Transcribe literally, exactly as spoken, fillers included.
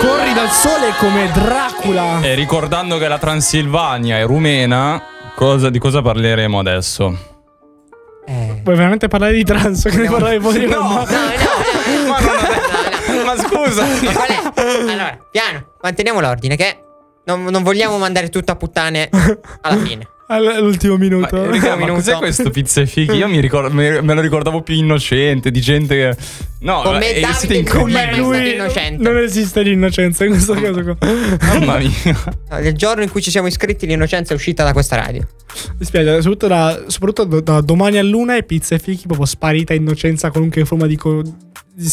Corri dal sole come Dracula. E ricordando che la Transilvania è rumena, cosa, di cosa parleremo adesso? Eh. Vuoi veramente parlare di trans? Che ne parlare poi? No, No, no, no, no, Ma, no, non no, no. ma scusa. Ma qual è? Allora, piano, manteniamo l'ordine che non, non vogliamo mandare tutto a puttane alla fine. All'ultimo minuto. Ma, raga, ma cos'è questo pizza e fichi? Io mi ricordo, me, me lo ricordavo più innocente, di gente che... No, Con me e Davide siete in Con me incredibili. lui innocente. non esiste l'innocenza in questo caso qua. Mamma mia. No, nel giorno in cui ci siamo iscritti l'innocenza è uscita da questa radio. Mi spiace, soprattutto da, soprattutto da, da domani a luna e pizza e fichi proprio sparita innocenza, qualunque forma di, co- di